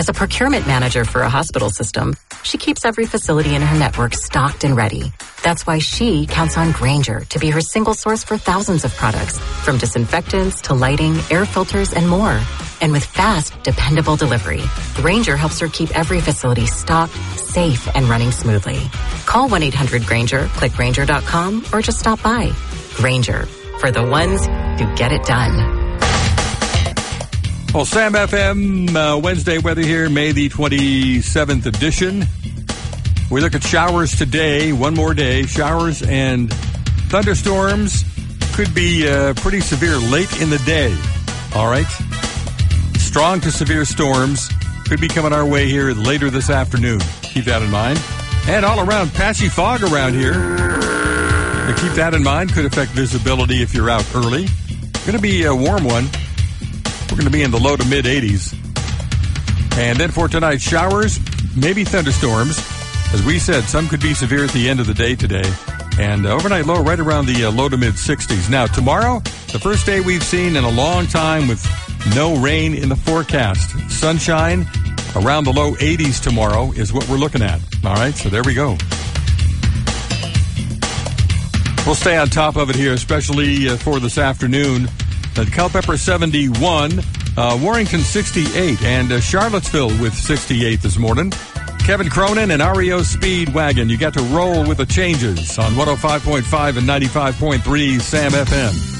As a procurement manager for a hospital system, she keeps every facility in her network stocked and ready. That's why she counts on Grainger to be her single source for thousands of products, from disinfectants to lighting, air filters, and more. And with fast, dependable delivery, Grainger helps her keep every facility stocked, safe, and running smoothly. Call 1-800-GRAINGER, click Grainger.com, or just stop by. Grainger, for the ones who get it done. Well, Sam FM, Wednesday weather here, May the 27th edition. We look at showers today, one more day. Showers and thunderstorms could be pretty severe late in the day. All right? Strong to severe storms could be coming our way here later this afternoon. Keep that in mind. And all around, patchy fog around here. To keep that in mind, could affect visibility if you're out early. Going to be a warm one. We're going to be in the low to mid 80s. And then for tonight, showers, maybe thunderstorms. As we said, some could be severe at the end of the day today. And overnight low right around the low to mid 60s. Now, tomorrow, the first day we've seen in a long time with no rain in the forecast. Sunshine around the low 80s tomorrow is what we're looking at. All right, so there we go. We'll stay on top of it here, especially for this afternoon. At Culpeper 71, Warrington 68, and Charlottesville with 68 this morning. Kevin Cronin and REO Speedwagon. You got to roll with the changes on 105.5 and 95.3 Sam FM.